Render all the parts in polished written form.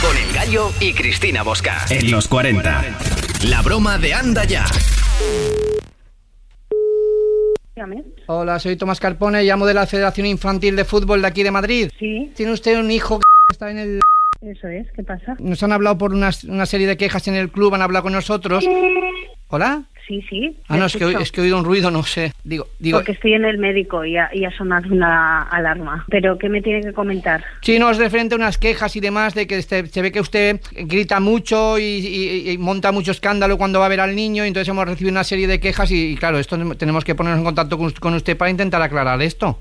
Con El Gallo y Cristina Bosca. En los 40. La broma de Anda Ya. Hola, soy Tomás Carpone, llamo de la Federación Infantil de Fútbol de aquí de Madrid. Sí. ¿Tiene usted un hijo que está en el...? Eso es, ¿qué pasa? Nos han hablado por una serie de quejas en el club, han hablado con nosotros. ¿Hola? Sí. Ah, no, es que he oído un ruido, no sé. Digo. Porque estoy en el médico y ha sonado una alarma. ¿Pero qué me tiene que comentar? Sí, no, es referente a unas quejas y demás de que se ve que usted grita mucho y monta mucho escándalo cuando va a ver al niño, y entonces hemos recibido una serie de quejas y claro, esto tenemos que ponernos en contacto con usted para intentar aclarar esto.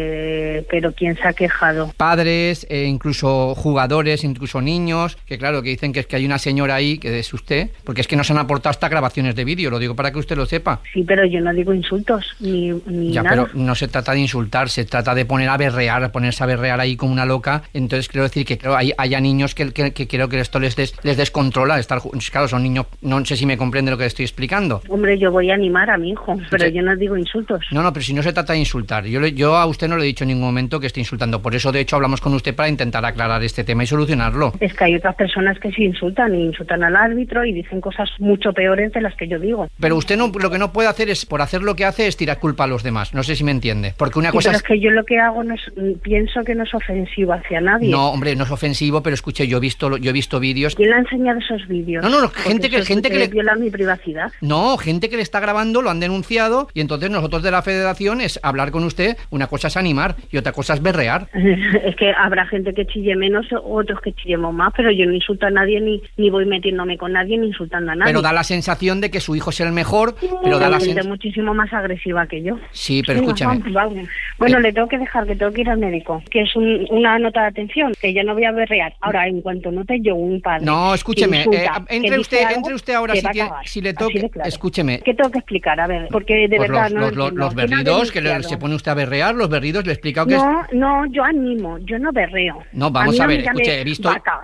¿Pero quién se ha quejado? Padres, incluso jugadores, incluso niños, que claro, que dicen que es que hay una señora ahí, que es usted, porque es que nos han aportado hasta grabaciones de vídeo, lo digo para que usted lo sepa. Sí, pero yo no digo insultos, ni ya, nada. Pero no se trata de insultar, se trata de ponerse a berrear ahí como una loca. Entonces quiero decir que claro, haya niños que creo que esto les descontrola. Claro, son niños, no sé si me comprende lo que le estoy explicando. Hombre, yo voy a animar a mi hijo, pero yo no digo insultos. No, pero si no se trata de insultar. Yo a usted no le he dicho en ningún momento que esté insultando. Por eso, de hecho, hablamos con usted para intentar aclarar este tema y solucionarlo. Es que hay otras personas que sí insultan al árbitro y dicen cosas mucho peores de las que yo digo. Pero usted no, lo que no puede hacer es, por hacer lo que hace, es tirar culpa a los demás. No sé si me entiende. Porque una cosa pero es que yo lo que hago pienso que no es ofensivo hacia nadie. No, hombre, no es ofensivo, pero escuche, yo he visto vídeos. ¿Quién le ha enseñado esos vídeos? No, gente que le viola mi privacidad. No, gente que le está grabando, lo han denunciado, y entonces nosotros de la federación es hablar con usted. Una cosa es animar y otra cosa es berrear. Es que habrá gente que chille menos, otros que chillemos más, pero yo no insulto a nadie, ni voy metiéndome con nadie, ni insultando a nadie. Pero da la sensación de que su hijo es el mejor, pero da la sensación muchísimo más agresiva que yo. Sí, pero escúchame. Vamos. Bueno, le tengo que dejar, que tengo que ir al médico, que es una nota de atención, que yo no voy a berrear. Ahora, en cuanto note yo un padre... No, escúcheme, entre usted ahora si le toca... Claro. Escúcheme. ¿Qué tengo que explicar? A ver, porque de pues verdad los berridos, que se pone usted a berrear, los berridos, le he explicado que No, yo animo, yo no berreo. No, vamos a ver, escuche, he visto... vaca,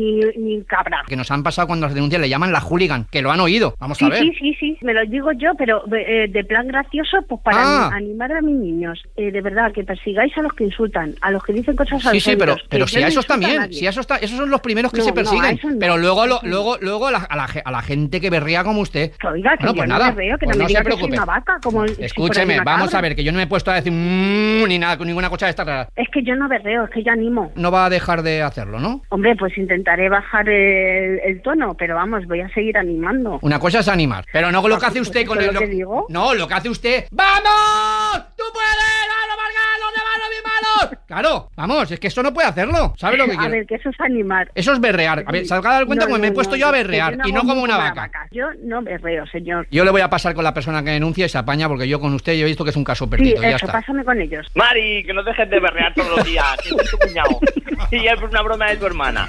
ni cabra. Que nos han pasado cuando las denuncias le llaman la hooligan, que lo han oído. Vamos a ver. Sí, me lo digo yo, pero de plan gracioso, pues para animar a mis niños. De verdad, que persigáis a los que insultan, a los que dicen cosas al Sí, pero si a esos también, esos son los primeros que se persiguen. Pero luego a la gente que berrea como usted. Oiga, que yo no berreo, que no me diga que soy una vaca, como escúcheme, vamos a ver, que yo no me he puesto a decir ni nada, con ninguna cosa de esta rara. Es que yo no berreo, es que yo animo. No va a dejar de hacerlo, ¿no? Hombre, pues intentaré bajar el tono, pero vamos, voy a seguir animando. Una cosa es animar, pero no lo que hace usted con el... ¿Qué digo? No, lo que hace usted... ¡Vamos! ¡Tú puedes! ¡Vamos, Margalo! ¡De malos y malos! Claro, vamos, es que esto no puede hacerlo. ¿Sabe lo que quiero? A ver, que eso es animar. Eso es berrear. A ver, se ha dado cuenta como me he puesto yo a berrear y no como una vaca. Yo no berreo, señor. Yo le voy a pasar con la persona que denuncia y se apaña, porque yo con usted he visto que es un caso perdido. Sí, ya está. Pásame con ellos. Mari, que no dejes de berrear todos los días, que es tu cuñado. Y es una broma de tu hermana.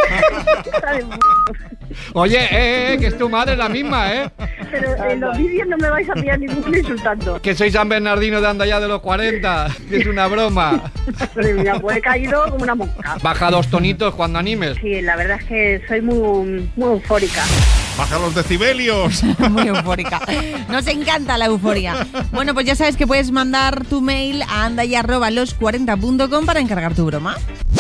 Oye, que es tu madre la misma, ¿eh? Pero en los vídeos no me vais a pillar ninguno insultando. Que soy San Bernardino de Anda Ya de los 40, que es una broma. Me he caído como una mosca. Baja 2 tonitos cuando animes. Sí, la verdad es que soy muy eufórica. Baja los decibelios. Muy eufórica. Nos encanta la euforia. Bueno, pues ya sabes que puedes mandar tu mail a andaya@los40.com para encargar tu broma.